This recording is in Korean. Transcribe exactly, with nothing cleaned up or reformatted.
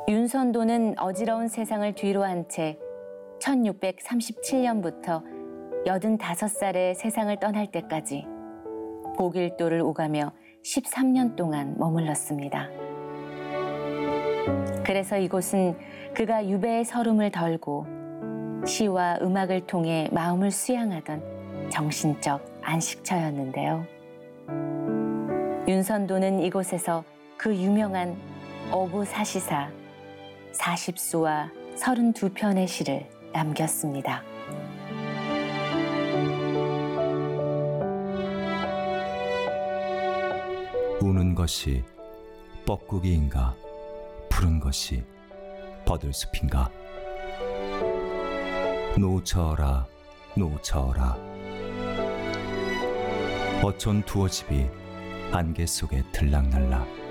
윤선도는 어지러운 세상을 뒤로 한 채 천육백삼십칠 년부터 여든다섯 살에 세상을 떠날 때까지 보길도를 오가며 십삼 년 동안 머물렀습니다. 그래서 이곳은 그가 유배의 서름을 덜고 시와 음악을 통해 마음을 수양하던 정신적 안식처였는데요. 윤선도는 이곳에서 그 유명한 어부사시사 사십수와 서른두 편의 시를 남겼습니다. 우는 것이 뻐꾸기인가, 푸른 것이 버들숲인가. 노처어라 노처어라, 어촌 두어집이 안개 속에 들락날락